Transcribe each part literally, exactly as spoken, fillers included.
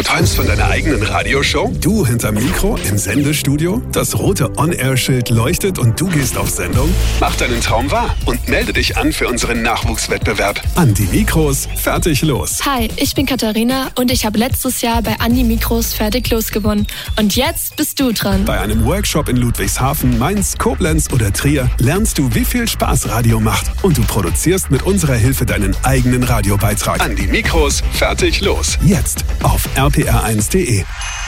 Du träumst von deiner eigenen Radioshow? Du hinterm Mikro im Sendestudio? Das rote On-Air-Schild leuchtet und du gehst auf Sendung? Mach deinen Traum wahr und melde dich an für unseren Nachwuchswettbewerb. An die Mikros, fertig los. Hi, ich bin Katharina und ich habe letztes Jahr bei Andi Mikros fertig los gewonnen. Und jetzt bist du dran. Bei einem Workshop in Ludwigshafen, Mainz, Koblenz oder Trier lernst du, wie viel Spaß Radio macht. Und du produzierst mit unserer Hilfe deinen eigenen Radiobeitrag. An die Mikros, fertig los. Jetzt auf r p r eins punkt d e.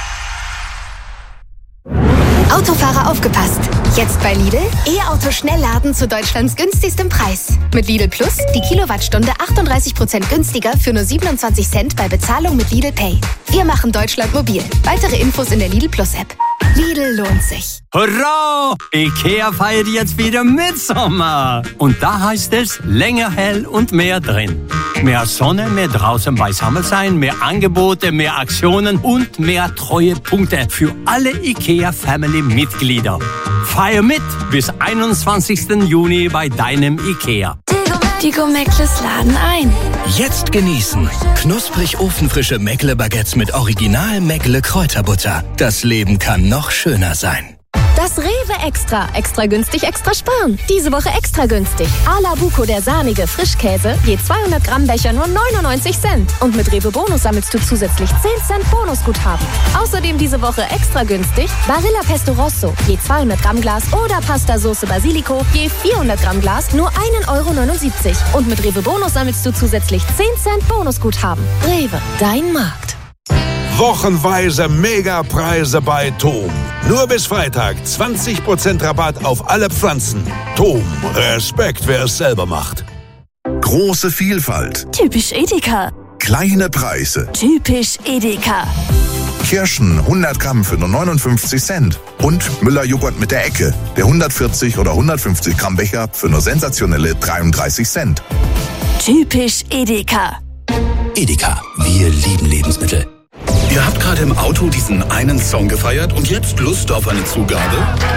Autofahrer aufgepasst! Jetzt bei Lidl E-Auto Schnellladen zu Deutschlands günstigstem Preis. Mit Lidl Plus die Kilowattstunde achtunddreißig Prozent günstiger für nur siebenundzwanzig Cent bei Bezahlung mit Lidl Pay. Wir machen Deutschland mobil. Weitere Infos in der Lidl Plus App. Lidl lohnt sich. Hurra! IKEA feiert jetzt wieder Mitsommer. Und da heißt es länger hell und mehr drin. Mehr Sonne, mehr draußen beisammen sein, mehr Angebote, mehr Aktionen und mehr Treuepunkte für alle IKEA-Family-Mitglieder. Feier mit bis einundzwanzigsten Juni bei deinem IKEA. Die Go-Meckles laden ein. Jetzt genießen. Knusprig ofenfrische Meckle-Baguettes mit Original Meckle-Kräuterbutter. Das Leben kann noch schöner sein. Das Rewe Extra. Extra günstig, extra sparen. Diese Woche extra günstig. A la Buco, der sahnige Frischkäse. Je zweihundert Gramm Becher nur neunundneunzig Cent. Und mit Rewe Bonus sammelst du zusätzlich zehn Cent Bonusguthaben. Außerdem diese Woche extra günstig. Barilla Pesto Rosso. Je zweihundert Gramm Glas oder Pasta Sauce Basilico. Je vierhundert Gramm Glas nur ein Euro neunundsiebzig. Und mit Rewe Bonus sammelst du zusätzlich zehn Cent Bonusguthaben. Rewe, dein Markt. Wochenweise Megapreise bei Tom. Nur bis Freitag zwanzig Prozent Rabatt auf alle Pflanzen. Tom, Respekt, wer es selber macht. Große Vielfalt. Typisch Edeka. Kleine Preise. Typisch Edeka. Kirschen hundert Gramm für nur neunundfünfzig Cent. Und Müller-Joghurt mit der Ecke. Der hundertvierzig oder hundertfünfzig Gramm Becher für nur sensationelle dreiunddreißig Cent. Typisch Edeka. Edeka, wir lieben Lebensmittel. Ihr habt gerade im Auto diesen einen Song gefeiert und jetzt Lust auf eine Zugabe?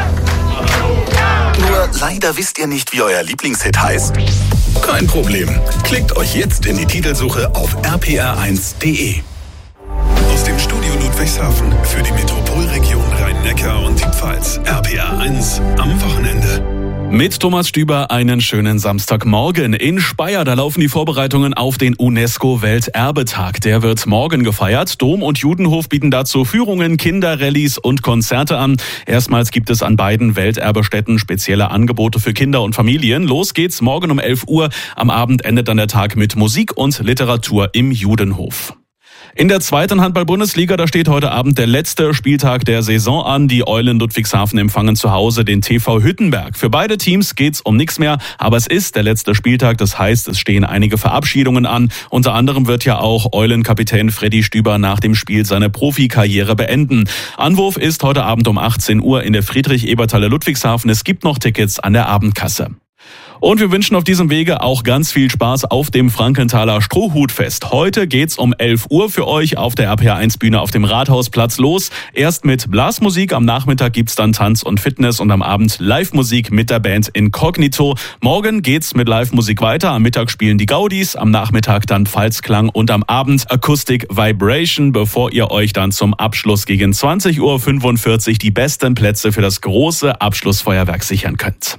Nur leider wisst ihr nicht, wie euer Lieblingshit heißt. Kein Problem. Klickt euch jetzt in die Titelsuche auf r p r eins punkt d e. Aus dem Studio Ludwigshafen für die Metropolregion Rhein-Neckar und die Pfalz. R P R eins am Wochenende. Mit Thomas Stüber einen schönen Samstagmorgen. In Speyer, da laufen die Vorbereitungen auf den UNESCO-Welterbetag. Der wird morgen gefeiert. Dom und Judenhof bieten dazu Führungen, Kinderrallyes und Konzerte an. Erstmals gibt es an beiden Welterbestätten spezielle Angebote für Kinder und Familien. Los geht's morgen um elf Uhr. Am Abend endet dann der Tag mit Musik und Literatur im Judenhof. In der zweiten Handball-Bundesliga, da steht heute Abend der letzte Spieltag der Saison an. Die Eulen Ludwigshafen empfangen zu Hause den T V Hüttenberg. Für beide Teams geht's um nichts mehr, aber es ist der letzte Spieltag. Das heißt, es stehen einige Verabschiedungen an. Unter anderem wird ja auch Eulen-Kapitän Freddy Stüber nach dem Spiel seine Profikarriere beenden. Anwurf ist heute Abend um achtzehn Uhr in der Friedrich-Eberthalle Ludwigshafen. Es gibt noch Tickets an der Abendkasse. Und wir wünschen auf diesem Wege auch ganz viel Spaß auf dem Frankenthaler Strohhutfest. Heute geht's um elf Uhr für euch auf der R P R eins Bühne auf dem Rathausplatz los. Erst mit Blasmusik, am Nachmittag gibt's dann Tanz und Fitness und am Abend Live-Musik mit der Band Inkognito. Morgen geht's mit Live-Musik weiter. Am Mittag spielen die Gaudis, am Nachmittag dann Pfalzklang und am Abend Acoustic Vibration, bevor ihr euch dann zum Abschluss gegen zwanzig Uhr fünfundvierzig die besten Plätze für das große Abschlussfeuerwerk sichern könnt.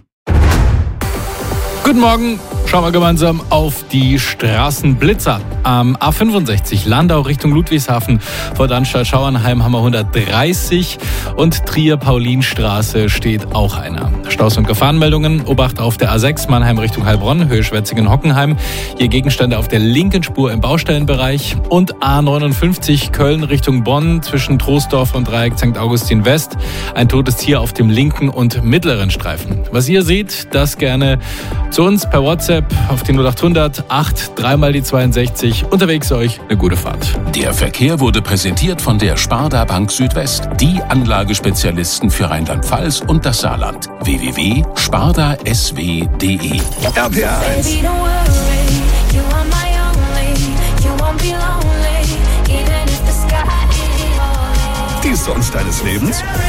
Guten Morgen, schauen wir gemeinsam auf die Straßenblitzer. Am A fünfundsechzig Landau Richtung Ludwigshafen vor Darmstadt-Schauernheim haben wir hundertdreißig und Trier-Paulinstraße steht auch einer. Staus- und Gefahrenmeldungen, Obacht auf der A sechs Mannheim Richtung Heilbronn, Höhe Schwetzingen-Hockenheim. Hier Gegenstände auf der linken Spur im Baustellenbereich und A neunundfünfzig Köln Richtung Bonn zwischen Troisdorf und Dreieck Sankt Augustin West. Ein totes Tier auf dem linken und mittleren Streifen. Was ihr seht, das gerne zu uns per WhatsApp auf die null achthundert acht dreimal die zweiundsechzig. Unterwegs euch eine gute Fahrt. Der Verkehr wurde präsentiert von der Sparda Bank Südwest, die Anlagespezialisten für Rheinland-Pfalz und das Saarland. w w w punkt sparda s w punkt d e. R P R eins. Die Songs deines Lebens?